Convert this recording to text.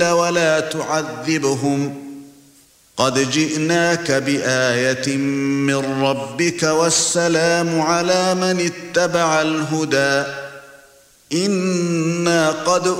ولا تعذبهم قد جئناك بآية من ربك والسلام على من اتبع الهدى إنا قد